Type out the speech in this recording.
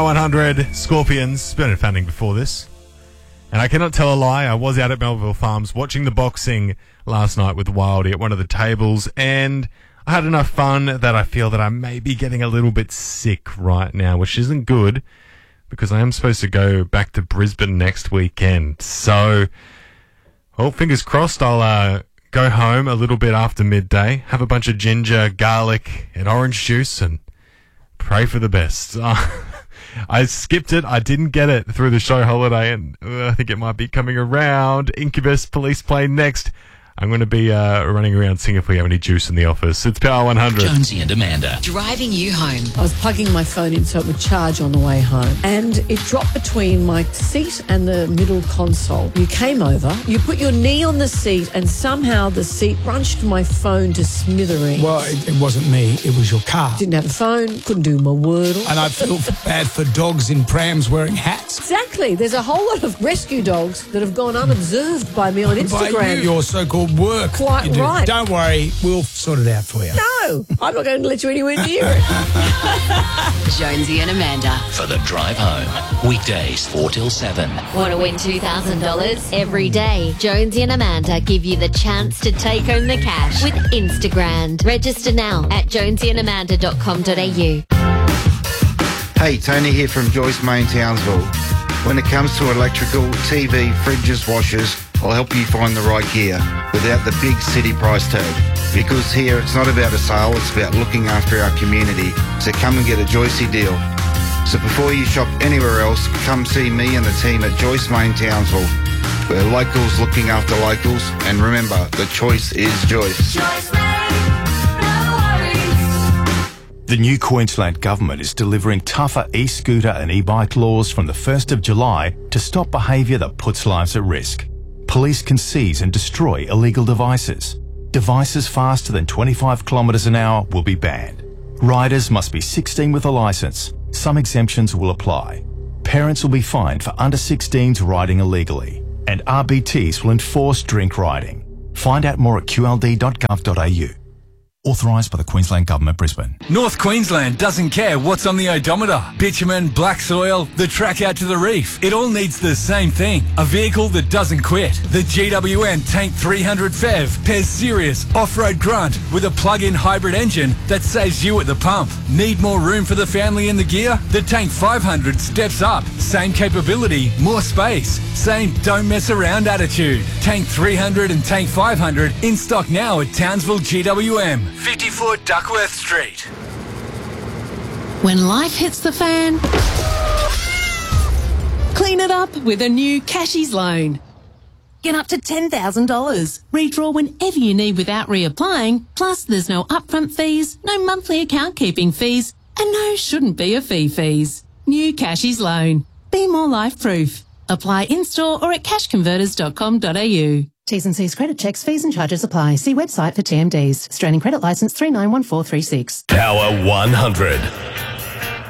100 Scorpions. Been fanning before this. And I cannot tell a lie. I was out at Melville Farms watching the boxing last night with Wildy at one of the tables, and I had enough fun that I feel that I may be getting a little bit sick right now, which isn't good because I am supposed to go back to Brisbane next weekend. So, well, fingers crossed I'll go home a little bit after midday, have a bunch of ginger, garlic, and orange juice, and pray for the best. I skipped it. I didn't get it through the show holiday, and I think it might be coming around. Incubus Police Plane next. I'm going to be running around seeing if we have any juice in the office. It's Power 100. Jonesy and Amanda. Driving you home. I was plugging my phone in so it would charge on the way home, and it dropped between my seat and the middle console. You came over, you put your knee on the seat, and somehow the seat crunched my phone to smithereens. Well, it wasn't me, it was your car. Didn't have a phone, couldn't do my Wordle. And I feel bad for dogs in prams wearing hats. Exactly. There's a whole lot of rescue dogs that have gone unobserved by me on Instagram. By you, your so-called work. Quite you do. right. Don't worry, we'll sort it out for you. No, I'm not going to let you anywhere near it. Jonesy and Amanda. For the drive home. Weekdays 4 till 7. Want to win $2,000 every day? Jonesy and Amanda give you the chance to take home the cash with Instagram. Register now at jonesyandamanda.com.au. Hey, Tony here from Joyce Main Townsville. When it comes to electrical, TV, fridges, washers, I'll help you find the right gear without the big city price tag. Because here it's not about a sale, it's about looking after our community. So come and get a Joycey deal. So before you shop anywhere else, come see me and the team at Joyce Main Townsville. We're locals looking after locals, and remember, the choice is Joyce. Joyce Main, no worries. The new Queensland Government is delivering tougher e-scooter and e-bike laws from the 1st of July to stop behaviour that puts lives at risk. Police can seize and destroy illegal devices. Devices faster than 25 kilometres an hour will be banned. Riders must be 16 with a licence. Some exemptions will apply. Parents will be fined for under 16s riding illegally. And RBTs will enforce drink riding. Find out more at qld.gov.au. Authorised by the Queensland Government, Brisbane. North Queensland doesn't care what's on the odometer. Bitumen, black soil, the track out to the reef. It all needs the same thing. A vehicle that doesn't quit. The GWN Tank 300 PHEV pairs serious off-road grunt with a plug-in hybrid engine that saves you at the pump. Need more room for the family in the gear? The Tank 500 steps up. Same capability, more space. Same don't mess around attitude. Tank 300 and Tank 500 in stock now at Townsville GWM. 54 Duckworth Street. When life hits the fan, clean it up with a new Cashies loan. Get up to $10,000. Redraw whenever you need without reapplying. Plus, there's no upfront fees, no monthly account keeping fees, and no shouldn't be a fees. New Cashies loan. Be more life-proof. Apply in-store or at cashconverters.com.au. T's and C's credit checks, fees and charges apply. See website for TMDs. Australian Credit Licence 391436. Power 100.